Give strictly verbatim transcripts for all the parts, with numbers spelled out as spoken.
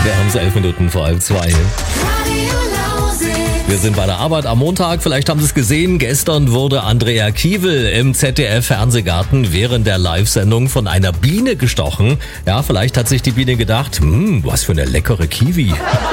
Wir haben es elf Minuten vor halb zwei. Wir sind bei der Arbeit am Montag. Vielleicht haben Sie es gesehen. Gestern wurde Andrea Kiewel im Z D F-Fernsehgarten während der Live-Sendung von einer Biene gestochen. Ja, vielleicht hat sich die Biene gedacht, hm, was für eine leckere Kiwi.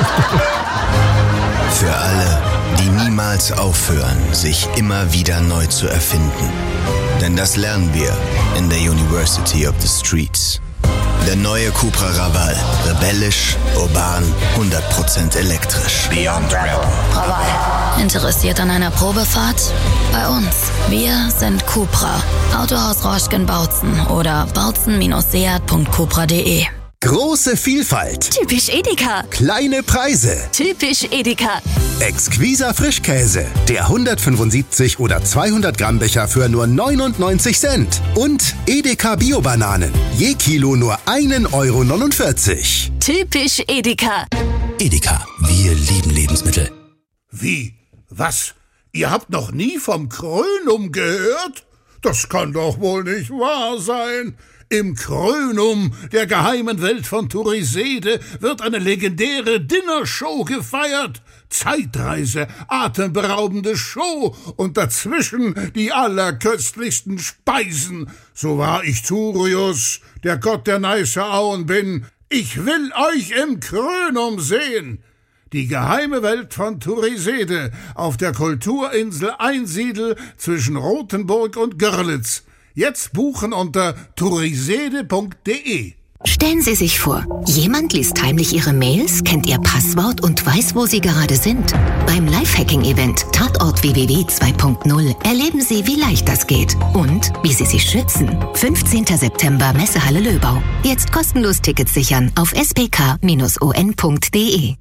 Für alle, die niemals aufhören, sich immer wieder neu zu erfinden. Denn das lernen wir in der University of the Streets. Der neue Cupra Raval. Rebellisch, urban, hundert Prozent elektrisch. Beyond Ravel. Raval. Interessiert an einer Probefahrt? Bei uns. Wir sind Cupra. Autohaus Roschken-Bautzen oder bautzen Seat Punkt cupra Punkt de. Große Vielfalt. Typisch Edeka. Kleine Preise. Typisch Edeka. Exquiser Frischkäse. Der hundertfünfundsiebzig oder zweihundert Gramm Becher für nur neunundneunzig Cent. Und Edeka Bio-Bananen. Je Kilo nur ein Euro neunundvierzig. Typisch Edeka. Edeka. Wir lieben Lebensmittel. Wie? Was? Ihr habt noch nie vom Krönum gehört? Das kann doch wohl nicht wahr sein. Im Krönum, der geheimen Welt von Turisede, wird eine legendäre Dinnershow gefeiert. Zeitreise, atemberaubende Show und dazwischen die allerköstlichsten Speisen. So wahr ich Turius, der Gott der Neiße Auen bin, ich will euch im Krönum sehen. Die geheime Welt von Turisede auf der Kulturinsel Einsiedel zwischen Rothenburg und Görlitz. Jetzt buchen unter turisede Punkt de. Stellen Sie sich vor, jemand liest heimlich Ihre Mails, kennt Ihr Passwort und weiß, wo Sie gerade sind. Beim Lifehacking-Event Tatort W W W zwei Punkt null erleben Sie, wie leicht das geht und wie Sie sich schützen. fünfzehnten September Messehalle Löbau. Jetzt kostenlos Tickets sichern auf s p k Bindestrich o n Punkt de.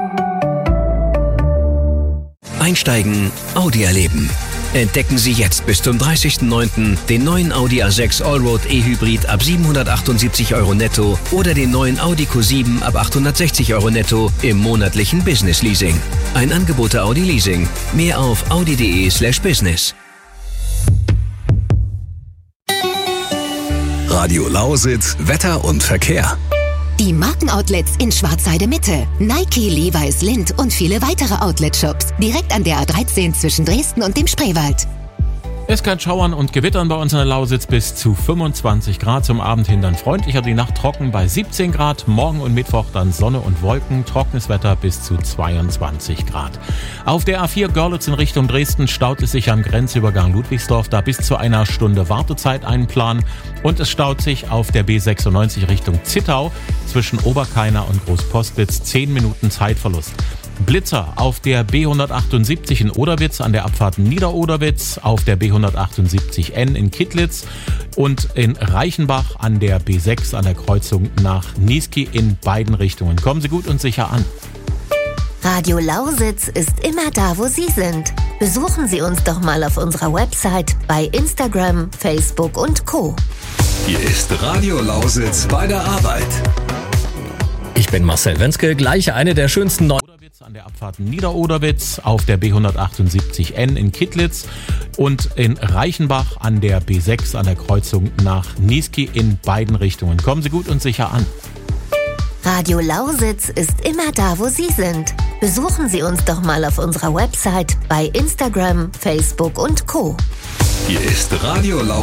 Einsteigen, Audi erleben. Entdecken Sie jetzt bis zum dreißigsten neunten den neuen Audi A sechs Allroad E-Hybrid ab siebenhundertachtundsiebzig Euro netto oder den neuen Audi Q sieben ab achthundertsechzig Euro netto im monatlichen Business Leasing. Ein Angebot der Audi Leasing. Mehr auf audi punkt de slash business. Radio Lausitz, Wetter und Verkehr. Die Markenoutlets in Schwarzheide Mitte, Nike, Levi's, Lindt und viele weitere Outlet-Shops. Direkt an der A dreizehn zwischen Dresden und dem Spreewald. Es kann schauern und gewittern bei uns in der Lausitz bis zu fünfundzwanzig Grad. Zum Abend hin dann freundlicher, die Nacht trocken bei siebzehn Grad. Morgen und Mittwoch dann Sonne und Wolken, trockenes Wetter bis zu zweiundzwanzig Grad. Auf der A vier Görlitz in Richtung Dresden staut es sich am Grenzübergang Ludwigsdorf. Da bis zu einer Stunde Wartezeit einplanen. Und es staut sich auf der B sechsundneunzig Richtung Zittau zwischen Oberkainer und Großpostwitz zehn Minuten Zeitverlust. Blitzer auf der B hundertachtundsiebzig in Oderwitz an der Abfahrt Niederoderwitz, auf der B hundertachtundsiebzig N in Kittlitz und in Reichenbach an der B sechs an der Kreuzung nach Niesky in beiden Richtungen. Kommen Sie gut und sicher an. Radio Lausitz ist immer da, wo Sie sind. Besuchen Sie uns doch mal auf unserer Website, bei Instagram, Facebook und Co. Hier ist Radio Lausitz bei der Arbeit. Ich bin Marcel Wenzke, gleich eine der schönsten neuen an der Abfahrt Niederoderwitz, auf der B hundertachtundsiebzig N in Kittlitz und in Reichenbach an der B sechs an der Kreuzung nach Niesky in beiden Richtungen. Kommen Sie gut und sicher an. Radio Lausitz ist immer da, wo Sie sind. Besuchen Sie uns doch mal auf unserer Website, bei Instagram, Facebook und Co. Hier ist Radio Lausitz.